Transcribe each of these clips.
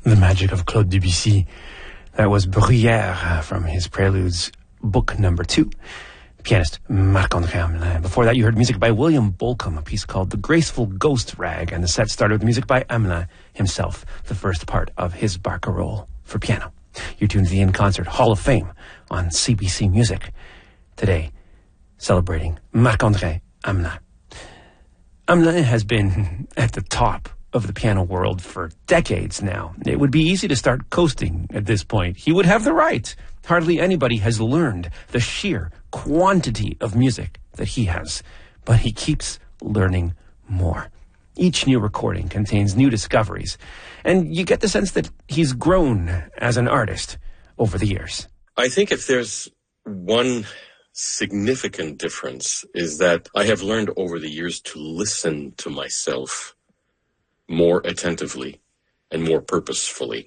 The magic of Claude Debussy. That was Bruyère from his Preludes, book number 2. Pianist Marc-André Hamelin. Before that, you heard music by William Bolcom, a piece called The Graceful Ghost Rag, and the set started with music by Hamelin himself, the first part of his barcarolle for piano. You're tuned to the In Concert Hall of Fame on CBC Music. Today, celebrating Marc-André Hamelin. Hamelin has been at the top of the piano world for decades now. It would be easy to start coasting at this point. He would have the right. Hardly anybody has learned the sheer quantity of music that he has, but he keeps learning more. Each new recording contains new discoveries, and you get the sense that he's grown as an artist over the years. I think if there's one significant difference is that I have learned over the years to listen to myself more attentively and more purposefully.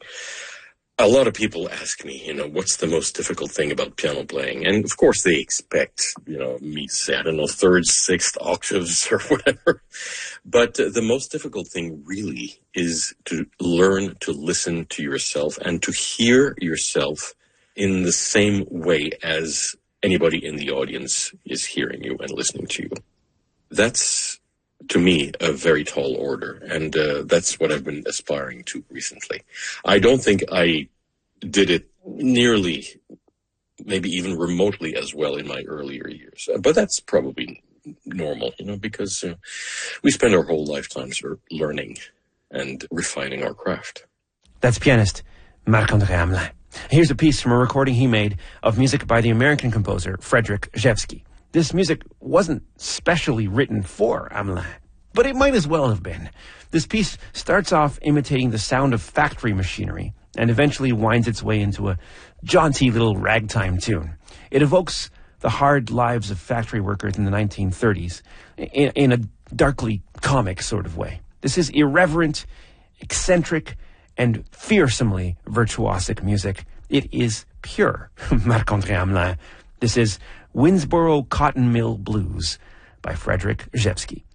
A lot of people ask me, what's the most difficult thing about piano playing? And of course they expect, me to say, thirds, sixth octaves or whatever. But the most difficult thing really is to learn to listen to yourself and to hear yourself in the same way as anybody in the audience is hearing you and listening to you. That's, to me, a very tall order, and that's what I've been aspiring to recently. I don't think I did it nearly, maybe even remotely as well in my earlier years, but that's probably normal, because we spend our whole lifetimes learning and refining our craft. That's pianist Marc-André Hamelin. Here's a piece from a recording he made of music by the American composer Frederic Rzewski. This music wasn't specially written for Hamelin, but it might as well have been. This piece starts off imitating the sound of factory machinery and eventually winds its way into a jaunty little ragtime tune. It evokes the hard lives of factory workers in the 1930s in a darkly comic sort of way. This is irreverent, eccentric, and fearsomely virtuosic music. It is pure Marc-André Hamelin. This is Winnsboro Cotton Mill Blues by Frederic Rzewski.